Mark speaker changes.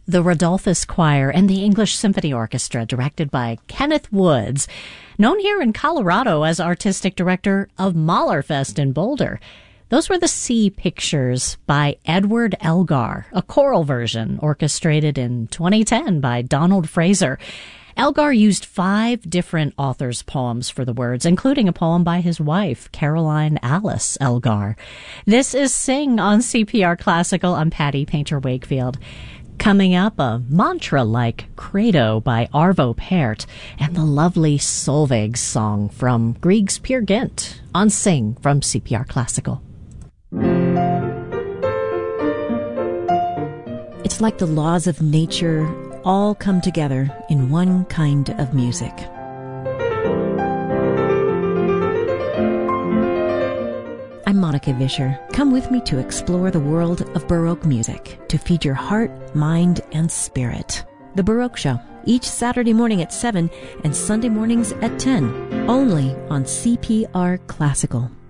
Speaker 1: the Rodolphus Choir and the English Symphony Orchestra, directed by Kenneth Woods, known here in Colorado as artistic director of Mahlerfest in Boulder. Those were the Sea Pictures by Edward Elgar, a choral version orchestrated in 2010 by Donald Fraser. Elgar used 5 different authors' poems for the words, including a poem by his wife, Caroline Alice Elgar. This is Sing on CPR Classical. I'm Patty Painter Wakefield. Coming up, a mantra-like Credo by Arvo Pärt and the lovely Solveig song from Grieg's Peer Gynt on Sing from CPR Classical.
Speaker 2: It's like the laws of nature all come together in one kind of music. I'm Monica Vischer. Come with me to explore the world of Baroque music, to feed your heart, mind, and spirit. The Baroque Show, each Saturday morning at 7 and Sunday mornings at 10, only on CPR Classical.